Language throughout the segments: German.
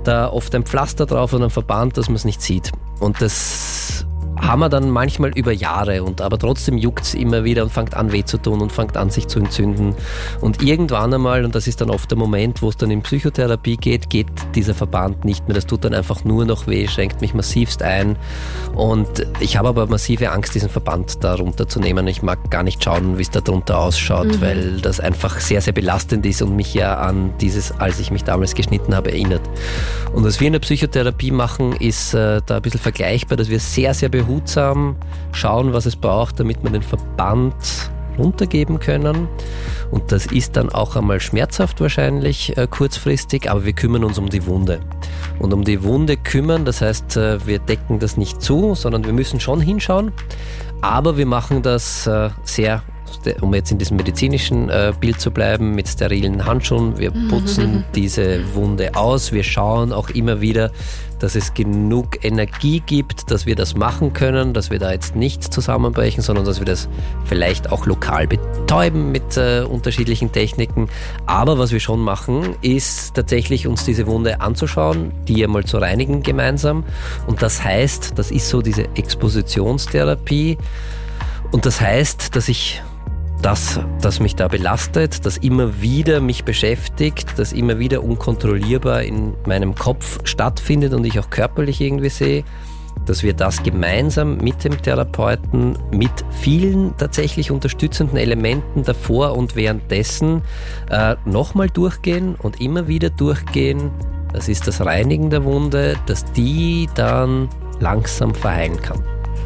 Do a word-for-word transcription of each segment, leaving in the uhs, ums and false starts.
da oft ein Pflaster drauf und ein Verband, dass man es nicht sieht. Und das haben wir dann manchmal über Jahre, und aber trotzdem juckt es immer wieder und fängt an weh zu tun und fängt an sich zu entzünden. Und irgendwann einmal, und das ist dann oft der Moment, wo es dann in Psychotherapie geht, geht dieser Verband nicht mehr. Das tut dann einfach nur noch weh, schränkt mich massivst ein. Und ich habe aber massive Angst, diesen Verband da runterzunehmen. Ich mag gar nicht schauen, wie es da drunter ausschaut, mhm. weil das einfach sehr, sehr belastend ist und mich ja an dieses, als ich mich damals geschnitten habe, erinnert. Und was wir in der Psychotherapie machen, ist äh, da ein bisschen vergleichbar, dass wir sehr, sehr behutsam schauen, was es braucht, damit wir den Verband runtergeben können. Und das ist dann auch einmal schmerzhaft wahrscheinlich äh, kurzfristig, aber wir kümmern uns um die Wunde. Und um die Wunde kümmern, das heißt, äh, wir decken das nicht zu, sondern wir müssen schon hinschauen, aber wir machen das äh, sehr, um jetzt in diesem medizinischen äh, Bild zu bleiben, mit sterilen Handschuhen. Wir putzen diese Wunde aus. Wir schauen auch immer wieder, dass es genug Energie gibt, dass wir das machen können, dass wir da jetzt nicht zusammenbrechen, sondern dass wir das vielleicht auch lokal betäuben mit äh, unterschiedlichen Techniken. Aber was wir schon machen, ist tatsächlich uns diese Wunde anzuschauen, die einmal zu reinigen gemeinsam. Und das heißt, das ist so diese Expositionstherapie. Und das heißt, dass ich das, das mich da belastet, das immer wieder mich beschäftigt, das immer wieder unkontrollierbar in meinem Kopf stattfindet und ich auch körperlich irgendwie sehe, dass wir das gemeinsam mit dem Therapeuten, mit vielen tatsächlich unterstützenden Elementen davor und währenddessen äh, nochmal durchgehen und immer wieder durchgehen. Das ist das Reinigen der Wunde, dass die dann langsam verheilen kann.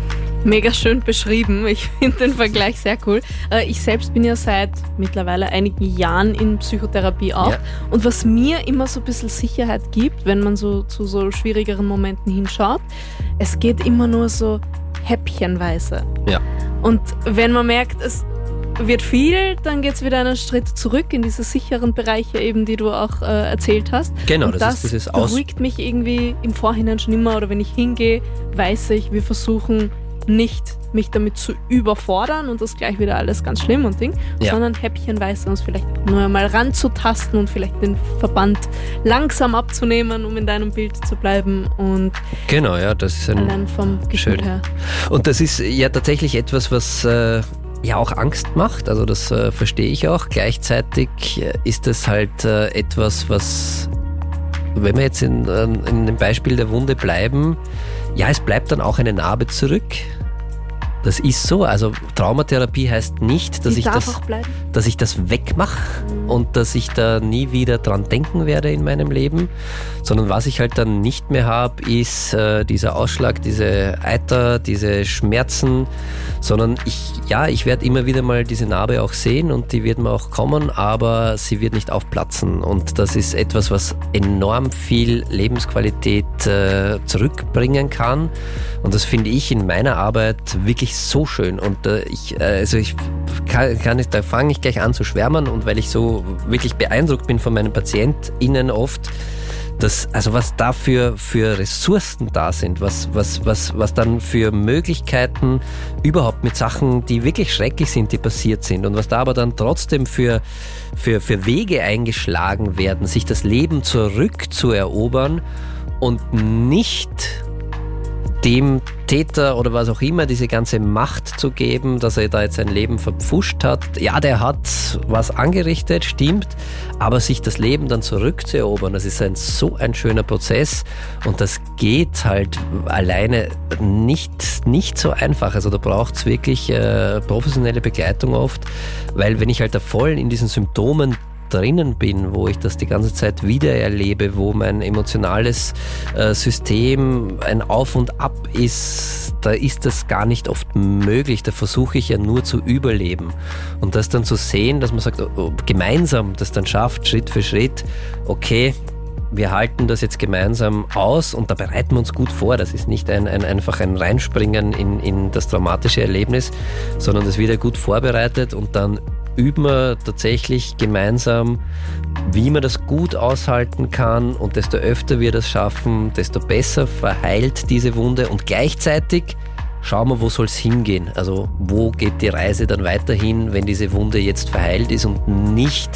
Mega schön beschrieben. Ich finde den Vergleich sehr cool. Ich selbst bin ja seit mittlerweile einigen Jahren in Psychotherapie auch. Ja. Und was mir immer so ein bisschen Sicherheit gibt, wenn man so zu so schwierigeren Momenten hinschaut, es geht immer nur so häppchenweise. Ja. Und wenn man merkt, es wird viel, dann geht es wieder einen Schritt zurück in diese sicheren Bereiche, eben, die du auch äh, erzählt hast. Genau, und das, das ist dieses Aus... beruhigt mich irgendwie im Vorhinein schon immer, oder wenn ich hingehe, weiß ich, wir versuchen nicht mich damit zu überfordern und das gleich wieder alles ganz schlimm und Ding, ja. sondern häppchenweise uns vielleicht nur einmal ranzutasten und vielleicht den Verband langsam abzunehmen, um in deinem Bild zu bleiben. Und genau, ja, das ist ein allein vom Gefühl schön. her. Und das ist ja tatsächlich etwas, was äh, ja auch Angst macht, also das äh, verstehe ich auch. Gleichzeitig ist es halt äh, etwas, was, wenn wir jetzt in, äh, in dem Beispiel der Wunde bleiben, ja, es bleibt dann auch eine Narbe zurück. Das ist so. Also Traumatherapie heißt nicht, dass, ich das, dass ich das wegmache mhm. und dass ich da nie wieder dran denken werde in meinem Leben, sondern was ich halt dann nicht mehr habe, ist äh, dieser Ausschlag, diese Eiter, diese Schmerzen, sondern ich, ja, ich werde immer wieder mal diese Narbe auch sehen und die wird mir auch kommen, aber sie wird nicht aufplatzen, und das ist etwas, was enorm viel Lebensqualität äh, zurückbringen kann, und das finde ich in meiner Arbeit wirklich so schön. Und äh, ich, äh, also ich kann, kann nicht, da fange ich gleich an zu schwärmen, und weil ich so wirklich beeindruckt bin von meinen PatientInnen oft, dass, also was da für, für Ressourcen da sind, was, was, was, was dann für Möglichkeiten überhaupt mit Sachen, die wirklich schrecklich sind, die passiert sind, und was da aber dann trotzdem für, für, für Wege eingeschlagen werden, sich das Leben zurückzuerobern und nicht dem Täter oder was auch immer diese ganze Macht zu geben, dass er da jetzt sein Leben verpfuscht hat. Ja, der hat was angerichtet, stimmt, aber sich das Leben dann zurückzuerobern, das ist ein so ein schöner Prozess, und das geht halt alleine nicht, nicht so einfach. Also da braucht es wirklich äh, professionelle Begleitung oft, weil wenn ich halt da voll in diesen Symptomen drinnen bin, wo ich das die ganze Zeit wieder erlebe, wo mein emotionales äh, System ein Auf und Ab ist, da ist das gar nicht oft möglich. Da versuche ich ja nur zu überleben. Und das dann zu sehen, dass man sagt, oh, gemeinsam das dann schafft, Schritt für Schritt, okay, wir halten das jetzt gemeinsam aus, und da bereiten wir uns gut vor. Das ist nicht ein, ein, einfach ein Reinspringen in, in das traumatische Erlebnis, sondern das wird ja gut vorbereitet, und dann üben wir tatsächlich gemeinsam, wie man das gut aushalten kann, und desto öfter wir das schaffen, desto besser verheilt diese Wunde, und gleichzeitig schauen wir, wo soll es hingehen. Also wo geht die Reise dann weiterhin, wenn diese Wunde jetzt verheilt ist und nicht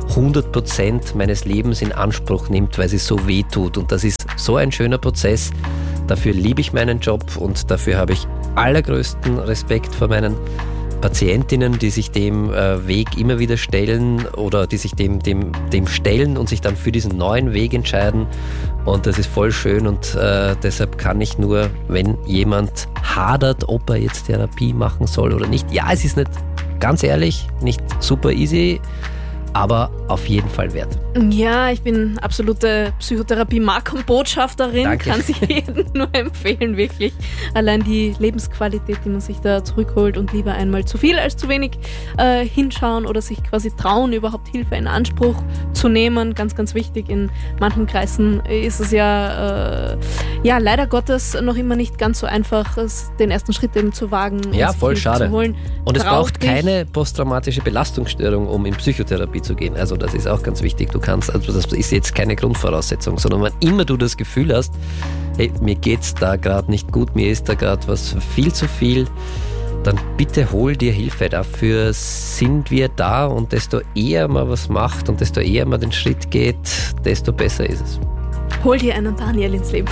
hundert Prozent meines Lebens in Anspruch nimmt, weil sie so weh tut. Und das ist so ein schöner Prozess. Dafür liebe ich meinen Job und dafür habe ich allergrößten Respekt vor meinen Patientinnen, die sich dem äh, Weg immer wieder stellen oder die sich dem, dem, dem stellen und sich dann für diesen neuen Weg entscheiden. Und das ist voll schön und äh, deshalb kann ich nur, wenn jemand hadert, ob er jetzt Therapie machen soll oder nicht. Ja, es ist nicht, ganz ehrlich, nicht super easy, aber auf jeden Fall wert. Ja, ich bin absolute Psychotherapie-Markenbotschafterin. Danke. Kann sich jedem nur empfehlen, wirklich. Allein die Lebensqualität, die man sich da zurückholt und lieber einmal zu viel als zu wenig äh, hinschauen oder sich quasi trauen, überhaupt Hilfe in Anspruch zu nehmen. Ganz, ganz wichtig. In manchen Kreisen ist es ja, äh, ja leider Gottes noch immer nicht ganz so einfach, es, den ersten Schritt eben zu wagen. Ja, voll Hilfe schade. Zu holen. Und es Traurig. braucht keine posttraumatische Belastungsstörung, um in Psychotherapie zu gehen. Also das ist auch ganz wichtig. Du kannst, also das ist jetzt keine Grundvoraussetzung, sondern wenn immer du das Gefühl hast, hey, mir geht's da gerade nicht gut, mir ist da gerade was viel zu viel, dann bitte hol dir Hilfe. Dafür sind wir da und desto eher man was macht und desto eher man den Schritt geht, desto besser ist es. Hol dir einen Daniel ins Leben.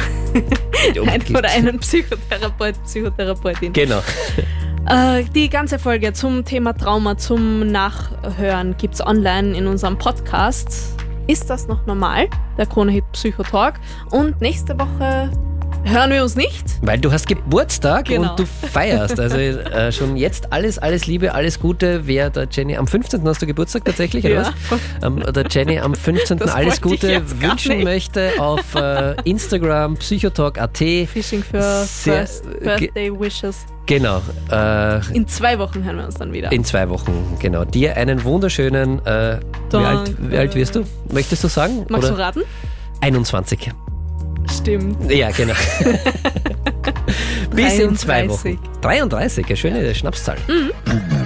Ein, oder einen Psychotherapeut, Psychotherapeutin. Genau. Äh, die ganze Folge zum Thema Trauma, zum Nachhören gibt es online in unserem Podcast. Ist das noch normal? Der Krone-Hit Psychotalk. Und nächste Woche hören wir uns nicht. Weil du hast Geburtstag Genau. und du feierst. Also äh, schon jetzt alles, alles Liebe, alles Gute. Wer der Jenny am fünfzehnten hast du Geburtstag tatsächlich, oder Ja. was? Ähm, der Jenny am fünfzehnten Das alles wollte ich Gute jetzt gar wünschen nicht. möchte auf äh, Instagram psychotalk punkt at. Fishing für Sehr- First Birthday Wishes. Genau. Äh, In zwei Wochen hören wir uns dann wieder. in zwei Wochen, genau. Dir einen wunderschönen, äh, wie, alt, wie alt wirst du? Möchtest du sagen? Magst Oder? du raten? einundzwanzig. Stimmt. Ja, genau. Bis in zwei dreiunddreißig. Wochen. dreiunddreißig, eine schöne Schnapszahl.